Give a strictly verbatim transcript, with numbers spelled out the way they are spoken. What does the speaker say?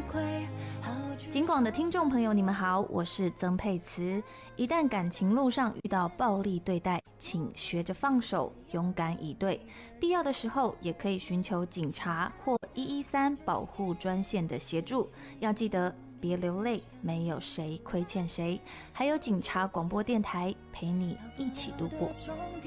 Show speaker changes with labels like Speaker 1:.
Speaker 1: 警广的听众朋友，你们好，我是曾佩慈。一旦感情路上遇到暴力对待，请学着放手，勇敢以对。必要的时候，也可以寻求警察或一一三保护专线的协助。要记得别流泪，没有谁亏欠谁。还有警察广播电台陪你一起度过。